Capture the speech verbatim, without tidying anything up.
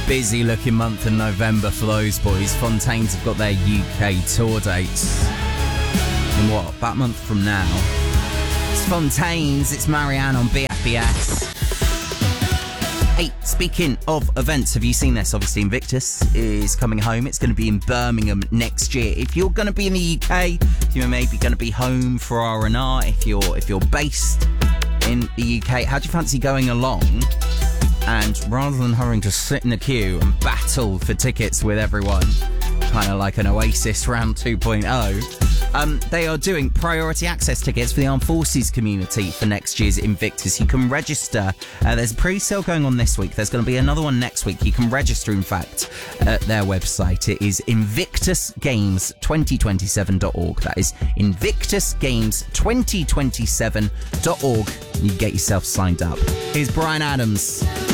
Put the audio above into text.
busy looking month in November for those boys. Fontaines have got their U K tour dates in what, about a month from now. It's Fontaines, it's Marianne on B F B S. Hey, speaking of events, have you seen this? Obviously Invictus is coming home. It's going to be in Birmingham next year. If you're going to be in the U K, you're maybe going to be home for R and R. If you're if you're based in the U K, how do you fancy going along? And rather than hurrying to sit in a queue and battle for tickets with everyone, kind of like an Oasis round two point oh, um, they are doing priority access tickets for the Armed Forces community for next year's Invictus. You can register. Uh, there's a pre-sale going on this week. There's going to be another one next week. You can register, in fact, at their website. It is invictus games twenty twenty-seven dot org. That is invictus games twenty twenty-seven dot org. You get yourself signed up. Here's Bryan Adams.